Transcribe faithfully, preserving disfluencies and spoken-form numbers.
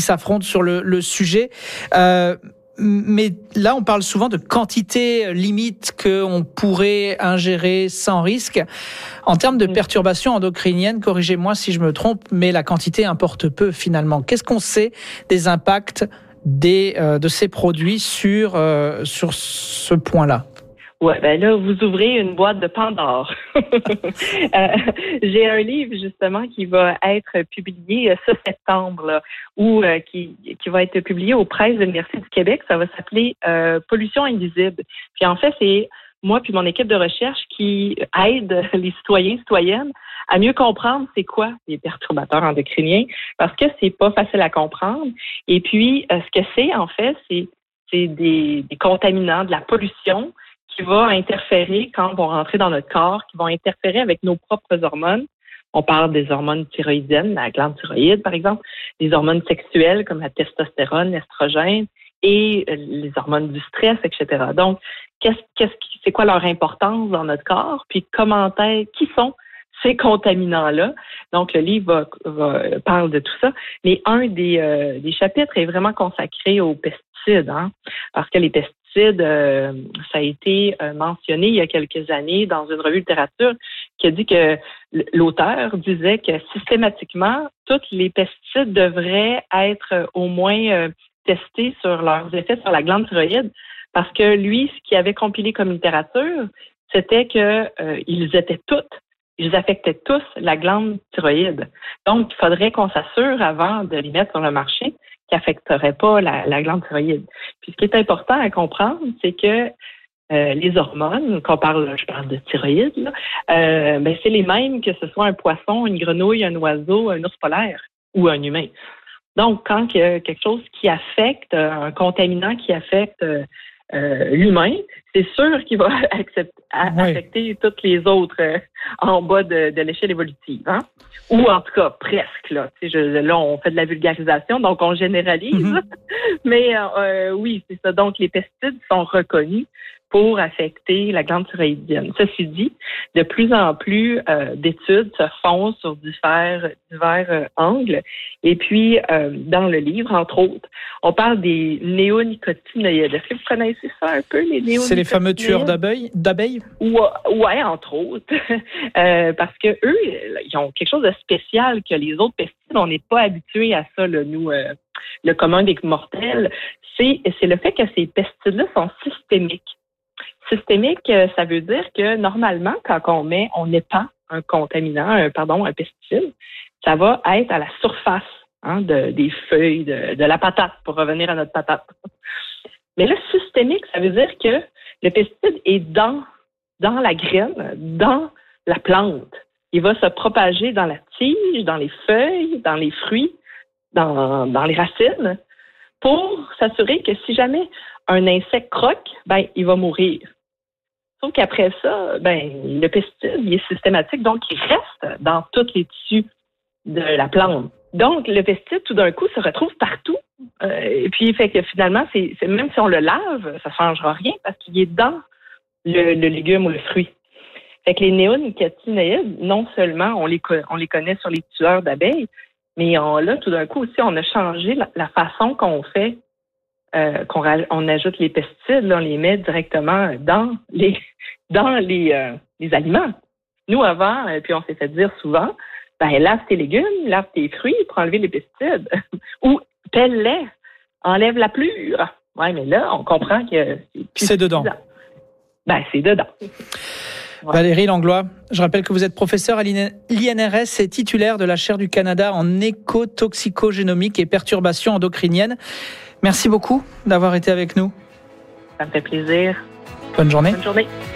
s'affrontent sur le, le sujet. Euh, mais là, on parle souvent de quantité limite qu'on pourrait ingérer sans risque. En termes de perturbations endocriniennes, corrigez-moi si je me trompe, mais la quantité importe peu finalement. Qu'est-ce qu'on sait des impacts des, euh, de ces produits sur, euh, sur ce point-là? Ouais, ben là, vous ouvrez une boîte de Pandore. euh, j'ai un livre, justement, qui va être publié ce septembre, là, ou euh, qui, qui va être publié aux presses de l'Université du Québec. Ça va s'appeler euh, « Pollution invisible ». Puis en fait, c'est moi puis mon équipe de recherche qui aide les citoyens, citoyennes à mieux comprendre c'est quoi les perturbateurs endocriniens, parce que c'est pas facile à comprendre. Et puis, euh, ce que c'est, en fait, c'est, c'est des, des contaminants, de la pollution qui va interférer quand vont rentrer dans notre corps, qui vont interférer avec nos propres hormones. On parle des hormones thyroïdiennes, la glande thyroïde, par exemple, des hormones sexuelles comme la testostérone, l'estrogène et les hormones du stress, et cetera. Donc, qu'est-ce, qu'est-ce, c'est quoi leur importance dans notre corps? Puis comment est, qui sont ces contaminants-là? Donc, le livre va, va, parle de tout ça. Mais un des, euh, des chapitres est vraiment consacré aux pesticides, hein, parce que les pesticides, Euh, ça a été euh, mentionné il y a quelques années dans une revue de littérature qui a dit que l'auteur disait que systématiquement, tous les pesticides devraient être euh, au moins euh, testés sur leurs effets sur la glande thyroïde, parce que lui, ce qu'il avait compilé comme littérature, c'était que euh, ils étaient tous, ils affectaient tous la glande thyroïde. Donc, il faudrait qu'on s'assure avant de les mettre sur le marché qui n'affecterait pas la, la glande thyroïde. Puis ce qui est important à comprendre, c'est que euh, les hormones, qu'on parle, je parle de thyroïde, là, euh, ben c'est les mêmes que ce soit un poisson, une grenouille, un oiseau, un ours polaire ou un humain. Donc, quand il y a quelque chose qui affecte, un contaminant qui affecte euh, euh, l'humain, c'est sûr qu'il va accepter, oui. affecter toutes les autres euh, en bas de, de l'échelle évolutive, hein? Ou en tout cas, presque. Là, tu sais, je, là, on fait de la vulgarisation, donc on généralise. Mm-hmm. Mais euh, oui, c'est ça. Donc, les pesticides sont reconnus pour affecter la glande thyroïdienne. Ceci dit, de plus en plus euh, d'études se font sur divers, divers euh, angles. Et puis, euh, dans le livre, entre autres, on parle des néonicotinoïdes. Est-ce que vous connaissez ça un peu, les néonicotinoïdes? C'est les fameux tueurs d'abeilles? d'abeilles? Oui, ouais, entre autres. euh, parce que eux, ils ont quelque chose de spécial que les autres pesticides. On n'est pas habitués à ça, là, nous, euh, le commun des mortels. C'est, c'est le fait que ces pesticides-là sont systémiques. Systémique, ça veut dire que normalement, quand on met, on épand un contaminant, un, pardon, un pesticide, ça va être à la surface hein, de, des feuilles, de, de la patate, pour revenir à notre patate. Mais là, systémique, ça veut dire que le pesticide est dans, dans la graine, dans la plante. Il va se propager dans la tige, dans les feuilles, dans les fruits, dans, dans les racines, pour s'assurer que si jamais un insecte croque, ben, il va mourir. Sauf qu'après ça, ben, le pesticide, il est systématique, donc il reste dans tous les tissus de la plante. Donc, le pesticide, tout d'un coup, se retrouve partout. Euh, et puis, fait que finalement, c'est, c'est, même si on le lave, ça ne changera rien parce qu'il est dans le, le légume ou le fruit. Fait que les néonicotinoïdes, non seulement on les, on les connaît sur les tueurs d'abeilles, mais on, là, tout d'un coup aussi, on a changé la, la façon qu'on fait Euh, qu'on on ajoute les pesticides, là, on les met directement dans les dans les, euh, les aliments. Nous, avant, euh, puis on s'est fait dire souvent, ben lave tes légumes, lave tes fruits pour enlever les pesticides. Ou pèle-les, enlève la plure. Oui, mais là, on comprend que c'est plus C'est dedans. Ben, c'est dedans. Ouais. Valérie Langlois, je rappelle que vous êtes professeure à l'I N R S et titulaire de la chaire du Canada en écotoxicogénomique et perturbations endocriniennes. Merci beaucoup d'avoir été avec nous. Ça me fait plaisir. Bonne journée. Bonne journée.